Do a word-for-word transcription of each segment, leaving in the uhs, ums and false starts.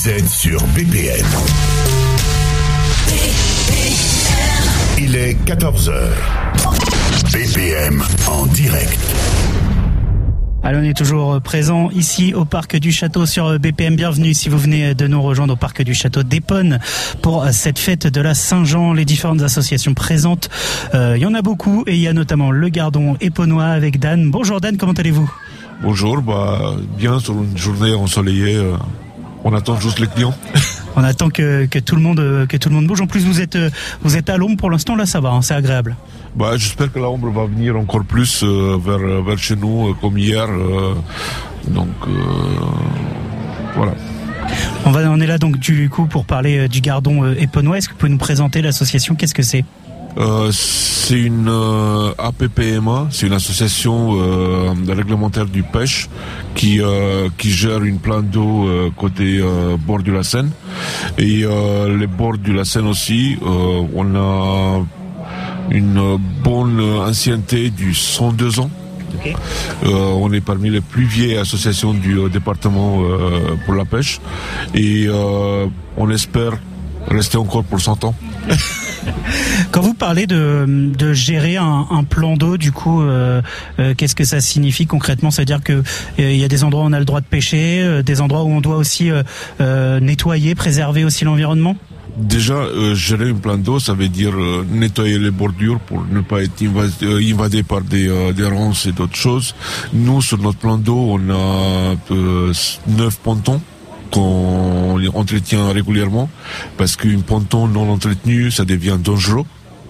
Vous êtes sur B P M. Il est quatorze heures. B P M en direct. Allez, on est toujours présent ici au Parc du Château sur B P M. Bienvenue si vous venez de nous rejoindre au Parc du Château d'Épône pour cette fête de la Saint-Jean. Les différentes associations présentes, euh, il y en a beaucoup et il y a notamment le Gardon éponnois avec Dan. Bonjour Dan, comment allez-vous ? Bonjour, bah bien sur une journée ensoleillée. Euh, on attend juste les clients. On attend que, que tout le monde que tout le monde bouge. En plus, vous êtes vous êtes à l'ombre pour l'instant. Là, ça va, hein, c'est agréable. Bah, j'espère que l'ombre va venir encore plus euh, vers vers chez nous euh, comme hier. Euh, donc euh, voilà. On va on est là donc du coup pour parler euh, du Gardon euh, éponnois. Est-ce que vous pouvez nous présenter l'association ? Qu'est-ce que c'est ? Euh, c'est une euh, A P P M A, c'est une association euh, réglementaire du pêche qui euh, qui gère une plante d'eau euh, côté euh, bord de la Seine et euh, les bords de la Seine aussi. Euh, on a une bonne ancienneté du cent deux ans. Okay. Euh, on est parmi les plus vieilles associations du euh, département euh, pour la pêche et euh, on espère rester encore pour cent ans. Quand vous parlez de, de gérer un, un plan d'eau, du coup, euh, euh, qu'est-ce que ça signifie concrètement ? C'est-à-dire que il euh, y a des endroits où on a le droit de pêcher, euh, des endroits où on doit aussi euh, euh, nettoyer, préserver aussi l'environnement ? Déjà, euh, gérer une plante d'eau, ça veut dire euh, nettoyer les bordures pour ne pas être invadé, euh, invadé par des, euh, des ronces et d'autres choses. Nous, sur notre plan d'eau, on a euh, neuf pontons qu'on entretient régulièrement parce qu'une ponton non entretenue, ça devient dangereux.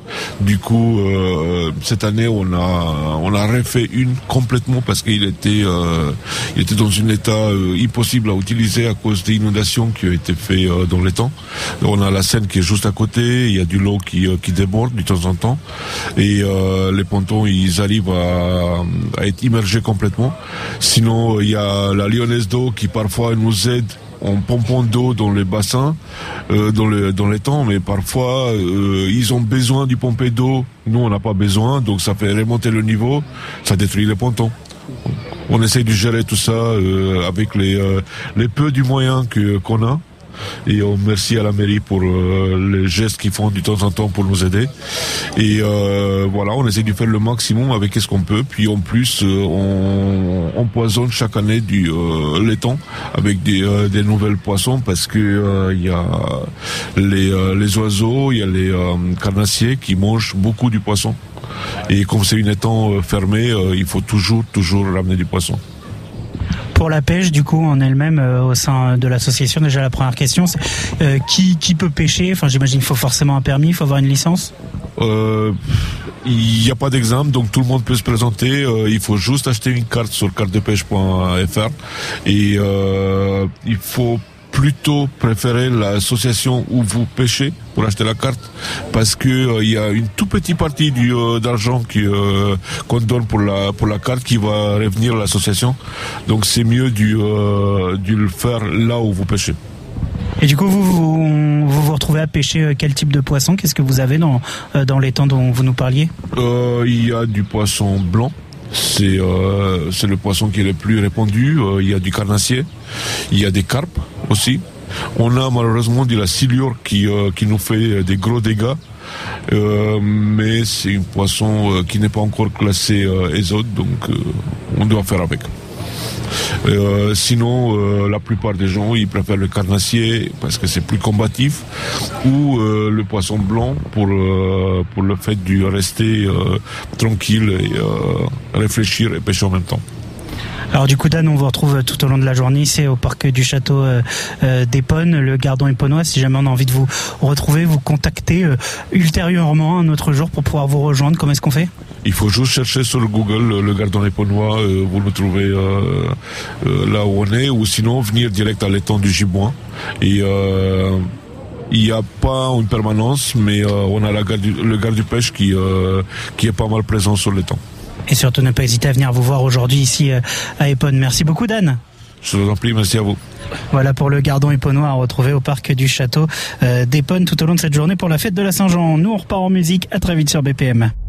Du coup, euh, cette année, on a on a refait une complètement parce qu'il était euh, il était dans un état euh, impossible à utiliser à cause des inondations qui ont été faites euh, dans les temps. On a la Seine qui est juste à côté, il y a du lot qui euh, qui déborde de temps en temps et euh, les pontons ils arrivent à, à être immergés complètement. Sinon, il y a la Lyonnaise d'eau qui parfois nous aide en pompant d'eau dans les bassins, euh, dans le dans les temps, mais parfois euh, ils ont besoin du pompé d'eau. Nous on n'a pas besoin, donc ça fait remonter le niveau, ça détruit les pontons. On essaie de gérer tout ça euh, avec les euh, les peu du moyen que qu'on a. Et on remercie à la mairie pour euh, les gestes qu'ils font de temps en temps pour nous aider. Et euh, voilà, on essaie de faire le maximum avec ce qu'on peut. Puis en plus, euh, on, on poisonne chaque année du euh, laiton avec des, euh, des nouvelles poissons parce que euh, il y a les, euh, les oiseaux, il y a les euh, carnassiers qui mangent beaucoup du poisson. Et comme c'est une étang euh, fermée, euh, il faut toujours, toujours ramener du poisson. Pour la pêche, du coup, en elle-même, euh, au sein de l'association, déjà la première question, c'est euh, qui, qui peut pêcher ? Enfin, j'imagine qu'il faut forcément un permis, il faut avoir une licence ? Euh, il n'y a pas d'examen, donc tout le monde peut se présenter. Euh, il faut juste acheter une carte sur carte de pêche point f r et euh, il faut plutôt préférer l'association où vous pêchez pour acheter la carte parce que euh, il y a une toute petite partie du euh, d'argent qui euh, qu'on donne pour la pour la carte qui va revenir à l'association. Donc c'est mieux du euh, de le faire là où vous pêchez. Et du coup, vous vous, vous vous retrouvez à pêcher quel type de poisson ? Qu'est-ce que vous avez dans dans les temps dont vous nous parliez ? euh, Il y a du poisson blanc. C'est euh, c'est le poisson qui est le plus répandu. Euh, il y a du carnassier, il y a des carpes aussi. On a malheureusement de la silure qui euh, qui nous fait des gros dégâts, euh, mais c'est un poisson euh, qui n'est pas encore classé euh, Exode, donc euh, on doit faire avec. Euh, sinon, euh, la plupart des gens ils préfèrent le carnassier parce que c'est plus combatif ou euh, le poisson blanc pour euh, pour le fait de rester euh, tranquille et euh, réfléchir et pêcher en même temps. Alors du coup Dan, on vous retrouve tout au long de la journée ici au Parc du Château euh, euh, d'Épône, le Gardon éponnois. Si jamais on a envie de vous retrouver, vous contacter euh, ultérieurement un autre jour pour pouvoir vous rejoindre, comment est-ce qu'on fait ? Il faut juste chercher sur le Google le Gardon éponnois, euh, vous le trouvez euh, euh, là où on est, ou sinon venir direct à l'étang du Giboin. Et euh, il n'y a pas une permanence, mais euh, on a la garde du, le garde du pêche qui, euh, qui est pas mal présent sur l'étang. Et surtout ne pas hésiter à venir vous voir aujourd'hui ici à Épône. Merci beaucoup Dan. Je vous en prie, merci à vous. Voilà pour le Gardon éponnois à retrouver au Parc du Château d'Épône tout au long de cette journée pour la fête de la Saint-Jean. Nous on repart en musique, à très vite sur B P M.